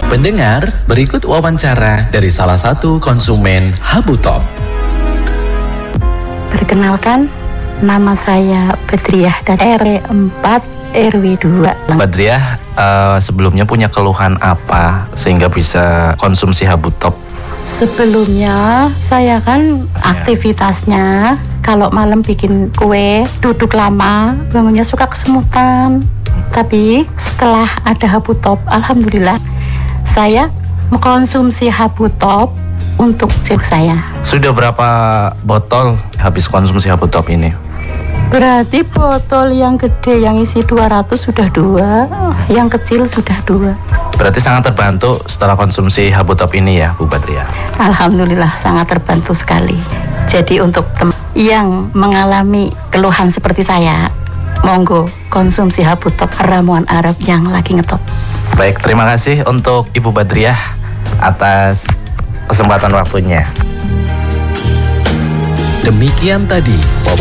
Pendengar, berikut wawancara dari salah satu konsumen Habu Top. Perkenalkan, nama saya Badriah dari RW 4 RW 2. Badriah, sebelumnya punya keluhan apa sehingga bisa konsumsi Habu Top? Sebelumnya saya kan aktivitasnya kalau malam bikin kue, duduk lama, bangunnya suka kesemutan. Tapi setelah ada Habu Top, alhamdulillah saya mengkonsumsi Habu Top untuk cek saya. Sudah berapa botol habis konsumsi Habu Top ini? Berarti botol yang gede yang isi 200 sudah 2, yang kecil sudah 2. Berarti sangat terbantu setelah konsumsi Habu Top ini ya, Bu Badriah? Alhamdulillah sangat terbantu sekali. Jadi untuk teman yang mengalami keluhan seperti saya, monggo konsumsi Habu Top ramuan Arab yang lagi ngetop. Baik, terima kasih untuk Ibu Badriah atas kesempatan waktunya. Demikian tadi